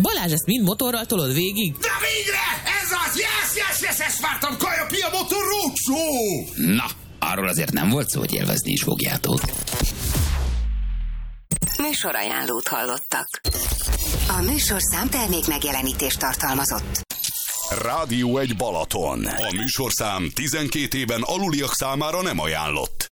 Balázs, ezt mind motorral tolod végig? De végre! Ez az! Yes, ezt vártam! Kaja Motor Roadshow! Na, arról azért nem volt szó, hogy élvezni is fogjátok. Műsorajánlót hallottak. A műsorszám termék megjelenítést tartalmazott. Rádió 1 Balaton. A műsorszám 12 éven aluliak számára nem ajánlott.